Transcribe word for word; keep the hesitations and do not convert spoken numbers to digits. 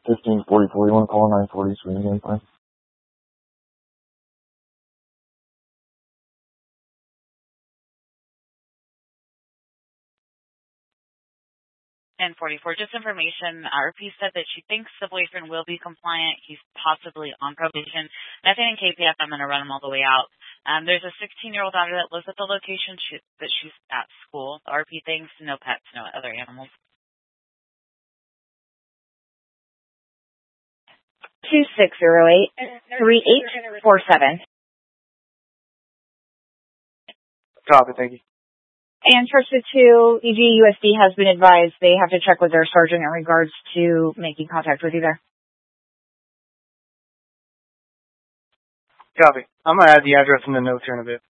fifteen forty-four, you want to call nine forty swing again, fine? ten forty-four, just information. R P said that she thinks the boyfriend will be compliant. He's possibly on probation. Nothing in K P F. I'm going to run him all the way out. Um, there's a sixteen-year-old daughter that lives at the location she, that she's at school. The R P thinks no pets, no other animals. two six zero eight, three eight four seven. Copy, thank you. And Trusted two, E G U S D has been advised they have to check with their sergeant in regards to making contact with you there. Copy. I'm going to add the address in the notes here in a bit.